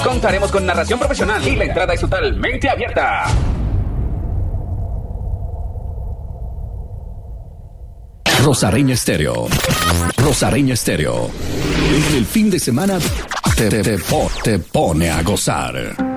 Contaremos con narración profesional y la entrada es totalmente abierta. Rosareña Estéreo. Rosareña Estéreo. En el fin de semana te pone a gozar.